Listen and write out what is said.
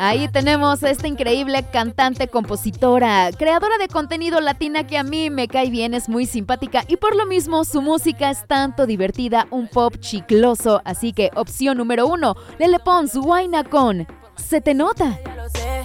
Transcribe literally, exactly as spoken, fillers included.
Ahí tenemos a esta increíble cantante, compositora, creadora de contenido latina que a mí me cae bien, es muy simpática y por lo mismo su música es tanto divertida, un pop chicloso. Así que opción número uno, Lele Pons, Huayna con Se Te Nota.